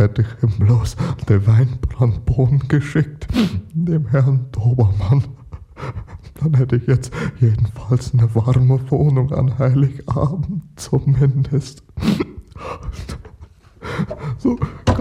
hätte ich ihm bloß den Weinbrandbohnen geschickt, dem Herrn Dobermann. Dann hätte ich jetzt jedenfalls eine warme Wohnung an Heiligabend, zumindest. So